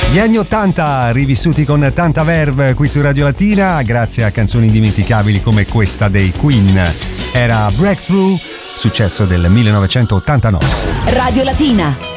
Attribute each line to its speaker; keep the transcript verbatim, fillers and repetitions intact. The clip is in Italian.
Speaker 1: Gli anni ottanta rivissuti con tanta verve qui su Radio Latina, grazie a canzoni indimenticabili come questa dei Queen. Era Breakthrough, successo del millenovecentottantanove.
Speaker 2: Radio Latina.